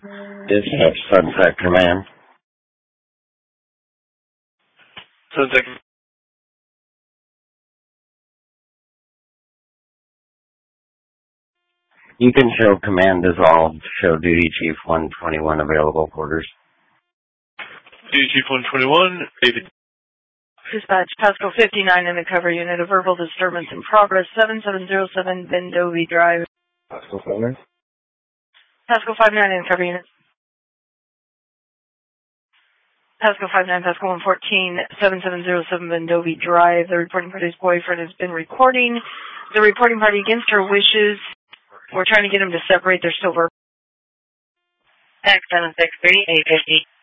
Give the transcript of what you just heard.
Dispatch Sunset Command. Sunset. You can show command dissolved. Show Duty Chief 121 available quarters. Duty Chief 121, David. Dispatch Pasco 59 in the cover unit. A verbal disturbance in progress. 7707 Bendovi Drive. Pasco 59. Pasco 59 in the cover unit. Pasco 59, Pasco 114, 7707 Bendovi Drive. The reporting party's boyfriend has been recording. The reporting party against her wishes. We're trying to get them to separate. They're still verbal. X763 850.